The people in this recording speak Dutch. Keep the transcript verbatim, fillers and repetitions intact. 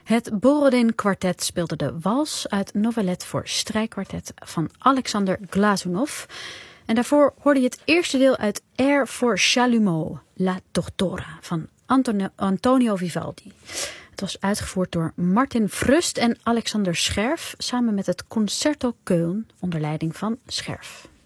Het Borodin Kwartet speelde de wals uit Novelet voor strijkkwartet van Alexander Glazunov. En daarvoor hoorde je het eerste deel uit Air for Chalumeau, La Tortora van Antonio, Antonio Vivaldi. Het was uitgevoerd door Martin Frust en Alexander Scherf samen met het Concerto Köln onder leiding van Scherf.